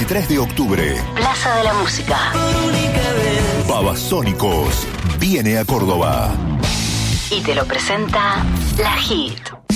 23 de octubre. Plaza de la Música. Babasónicos viene a Córdoba. Y te lo presenta La Hit.